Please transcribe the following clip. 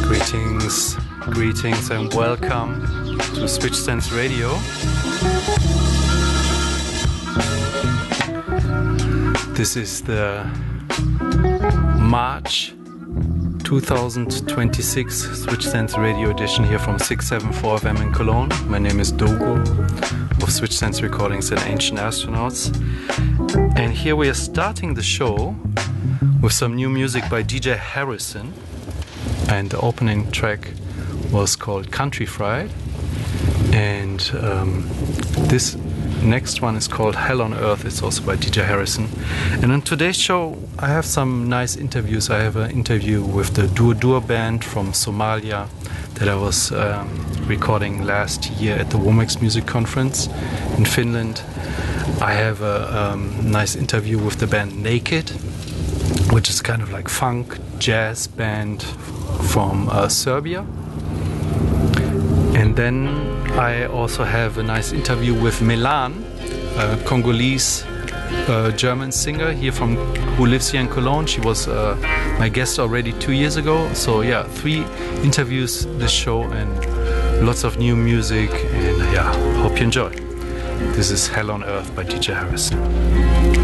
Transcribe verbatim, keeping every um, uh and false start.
Greetings, greetings and welcome to Switch Sense Radio. This is the March two thousand twenty-six Switch Sense Radio edition here from six seventy-four F M in Cologne. My name is Dogo of Switch Sense Recordings and Ancient Astronauts. And here we are starting the show with some new music by D J Harrison. And the opening track was called Country Fried. And um, this next one is called Hell on Earth. It's also by D J Harrison. And on today's show, I have some nice interviews. I have an interview with the Dur Dur band from Somalia that I was um, recording last year at the Womex Music Conference in Finland. I have a um, nice interview with the band Naked, which is kind of like funk jazz band from uh, Serbia. And then I also have a nice interview with Melan, a Congolese uh, German singer here from who lives here in Cologne. She was uh, my guest already two years ago. So yeah, three interviews this show and lots of new music, and yeah, hope you enjoy. This is Hell on Earth by D J Harrison.